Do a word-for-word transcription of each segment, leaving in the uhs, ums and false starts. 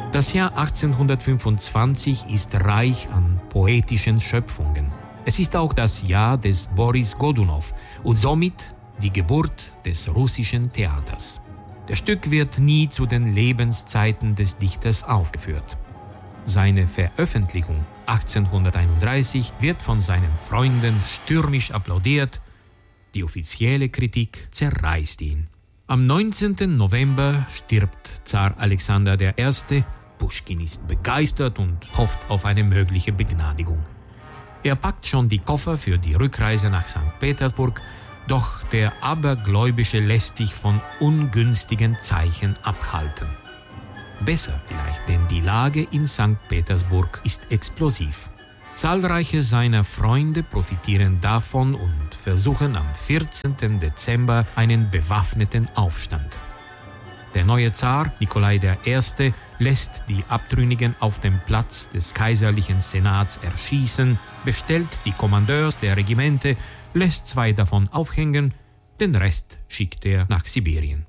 Das Jahr achtzehnhundertfünfundzwanzig ist reich an poetischen Schöpfungen. Es ist auch das Jahr des Boris Godunow und somit die Geburt des russischen Theaters. Das Stück wird nie zu den Lebenszeiten des Dichters aufgeführt. Seine Veröffentlichung achtzehnhunderteinunddreißig wird von seinen Freunden stürmisch applaudiert. Die offizielle Kritik zerreißt ihn. Am neunzehnten November stirbt Zar Alexander der Erste. Puschkin ist begeistert und hofft auf eine mögliche Begnadigung. Er packt schon die Koffer für die Rückreise nach Sankt Petersburg, doch der Abergläubische lässt sich von ungünstigen Zeichen abhalten. Besser vielleicht, denn die Lage in Sankt Petersburg ist explosiv. Zahlreiche seiner Freunde profitieren davon und versuchen am vierzehnten Dezember einen bewaffneten Aufstand. Der neue Zar, Nikolai der Erste, lässt die Abtrünnigen auf dem Platz des kaiserlichen Senats erschießen, bestellt die Kommandeurs der Regimente, lässt zwei davon aufhängen, den Rest schickt er nach Sibirien.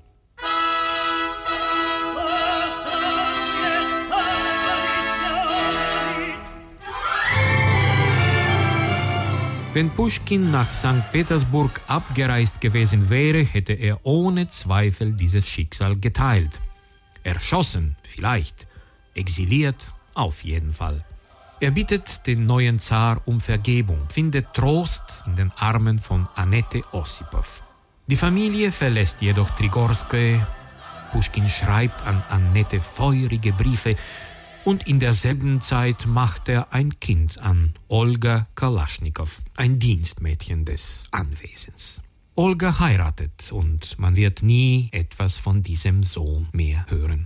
Wenn Puschkin nach Sankt Petersburg abgereist gewesen wäre, hätte er ohne Zweifel dieses Schicksal geteilt. Erschossen, vielleicht. Exiliert, auf jeden Fall. Er bittet den neuen Zar um Vergebung, findet Trost in den Armen von Annette Ossipow. Die Familie verlässt jedoch Trigorskoje. Puschkin schreibt an Annette feurige Briefe und in derselben Zeit macht er ein Kind an Olga Kalaschnikow, ein Dienstmädchen des Anwesens. Olga heiratet und man wird nie etwas von diesem Sohn mehr hören.